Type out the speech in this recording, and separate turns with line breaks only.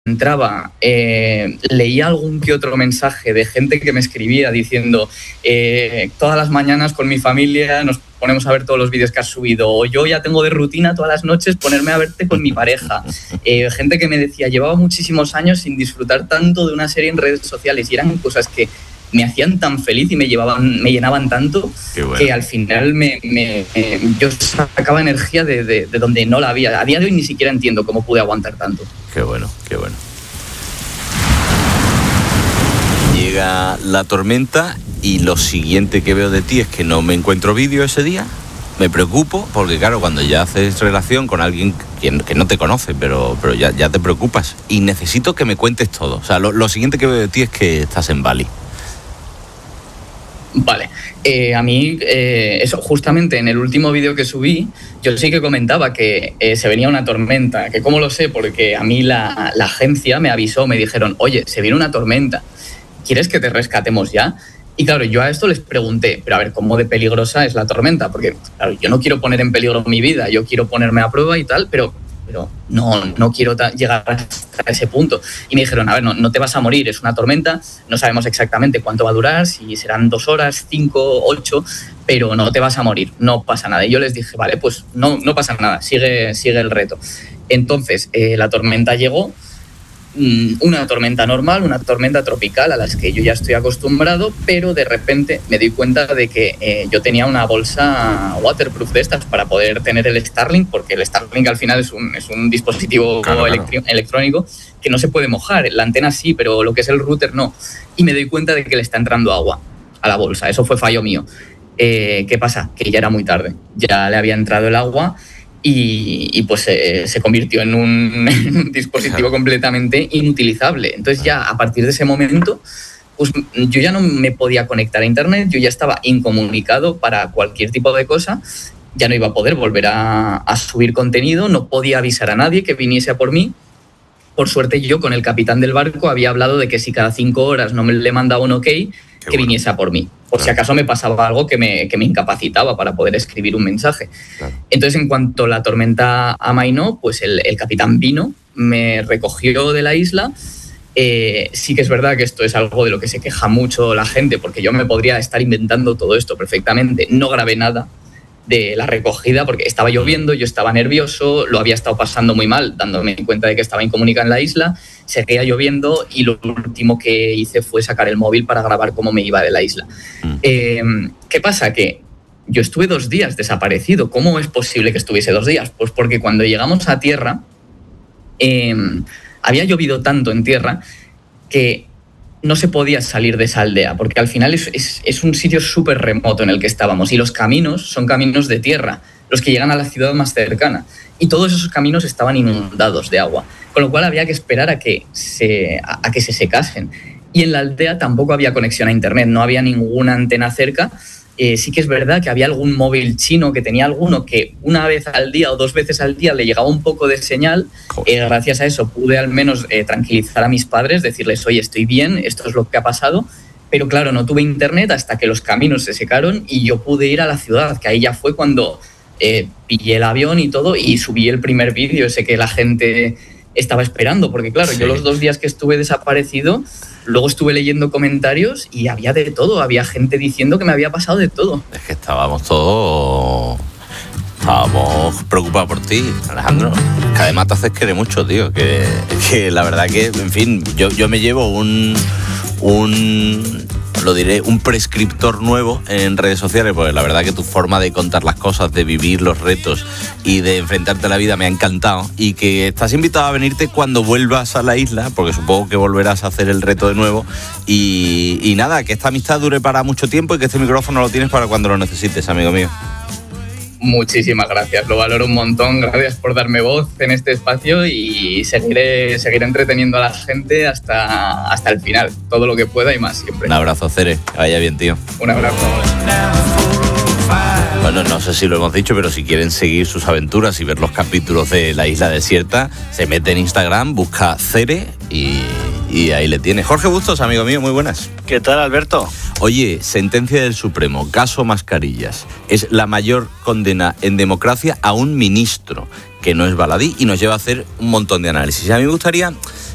entraba, leía algún que otro mensaje de gente que me escribía diciendo todas las mañanas con mi familia nos ponemos a ver todos los vídeos que has subido, o yo ya tengo de rutina todas las noches ponerme a verte con mi pareja. Gente que me decía, llevaba muchísimos años sin disfrutar tanto de una serie en redes sociales, y eran cosas que me hacían tan feliz y me llenaban tanto, bueno, que al final yo sacaba energía de donde no la había. A día de hoy ni siquiera entiendo cómo pude aguantar tanto.
Qué bueno, qué bueno. Llega la tormenta y lo siguiente que veo de ti es que no me encuentro vídeo ese día. Me preocupo porque, claro, cuando ya haces relación con alguien que no te conoce, pero ya te preocupas. Y necesito que me cuentes todo. O sea, lo siguiente que veo de ti es que estás en Bali.
Vale, a mí, eso, justamente en el último vídeo que subí, yo sí que comentaba que se venía una tormenta, que cómo lo sé, porque a mí la agencia me avisó, me dijeron, oye, se viene una tormenta, ¿quieres que te rescatemos ya? Y claro, yo a esto les pregunté, pero a ver, ¿cómo de peligrosa es la tormenta? Porque claro, yo no quiero poner en peligro mi vida, yo quiero ponerme a prueba y tal, pero no quiero llegar hasta ese punto. Y me dijeron, a ver, no te vas a morir, es una tormenta, no sabemos exactamente cuánto va a durar, si serán 2 horas, 5, 8, pero no te vas a morir, no pasa nada. Y yo les dije, vale, pues no pasa nada, sigue el reto. Entonces, la tormenta llegó, una tormenta normal, una tormenta tropical a las que yo ya estoy acostumbrado, pero de repente me di cuenta de que yo tenía una bolsa waterproof de estas para poder tener el Starlink, porque el Starlink al final es un dispositivo electrónico que no se puede mojar. La antena sí, pero lo que es el router no. Y me doy cuenta de que le está entrando agua a la bolsa. Eso fue fallo mío. ¿Qué pasa? Que ya era muy tarde. Ya le había entrado el agua y pues se convirtió en un dispositivo completamente inutilizable. Entonces ya a partir de ese momento, pues yo ya no me podía conectar a internet, yo ya estaba incomunicado para cualquier tipo de cosa, ya no iba a poder volver a subir contenido, no podía avisar a nadie que viniese a por mí. Por suerte yo con el capitán del barco había hablado de que si cada 5 horas no me le mandaba un ok, que viniese a por mí, por si acaso me pasaba algo que me incapacitaba para poder escribir un mensaje. Claro. Entonces, en cuanto la tormenta amainó, pues el capitán vino, me recogió de la isla. Sí que es verdad que esto es algo de lo que se queja mucho la gente, porque yo me podría estar inventando todo esto perfectamente. No grabé nada de la recogida porque estaba lloviendo, yo estaba nervioso, lo había estado pasando muy mal, dándome cuenta de que estaba incomunicado en la isla, seguía lloviendo y lo último que hice fue sacar el móvil para grabar cómo me iba de la isla. ¿Qué pasa? Que yo estuve 2 días desaparecido. ¿Cómo es posible que estuviese 2 días? Pues porque cuando llegamos a tierra, había llovido tanto en tierra que no se podía salir de esa aldea, porque al final es un sitio súper remoto en el que estábamos y los caminos son caminos de tierra, los que llegan a la ciudad más cercana, y todos esos caminos estaban inundados de agua, con lo cual había que esperar a que se secasen. Y en la aldea tampoco había conexión a internet, no había ninguna antena cerca. Sí que es verdad que había algún móvil chino que tenía alguno que una vez al día o 2 veces al día le llegaba un poco de señal. Gracias a eso pude al menos tranquilizar a mis padres, decirles, oye, estoy bien, esto es lo que ha pasado. Pero claro, no tuve internet hasta que los caminos se secaron y yo pude ir a la ciudad, que ahí ya fue cuando pillé el avión y todo y subí el primer vídeo ese que la gente estaba esperando. Porque claro, yo los 2 días que estuve desaparecido, luego estuve leyendo comentarios y había de todo, había gente diciendo que me había pasado de todo.
Es que estábamos preocupados por ti, Alejandro. Que además te haces querer mucho, tío. Que la verdad que, en fin, yo me llevo un prescriptor nuevo en redes sociales, porque la verdad que tu forma de contar las cosas, de vivir los retos y de enfrentarte a la vida me ha encantado, y que estás invitado a venirte cuando vuelvas a la isla, porque supongo que volverás a hacer el reto de nuevo, y nada, que esta amistad dure para mucho tiempo y que este micrófono lo tienes para cuando lo necesites, amigo mío.
Muchísimas gracias, lo valoro un montón, gracias por darme voz en este espacio y seguiré entreteniendo a la gente hasta el final, todo lo que pueda y más siempre.
Un abrazo, Cere, que vaya bien, tío.
Un abrazo.
Bueno, no sé si lo hemos dicho, pero si quieren seguir sus aventuras y ver los capítulos de La Isla Desierta, se mete en Instagram, busca Cere y ahí le tiene. Jorge Bustos, amigo mío, muy buenas.
¿Qué tal, Alberto?
Oye, sentencia del Supremo, caso Mascarillas. Es la mayor condena en democracia a un ministro, que no es baladí, y nos lleva a hacer un montón de análisis. A mí me gustaría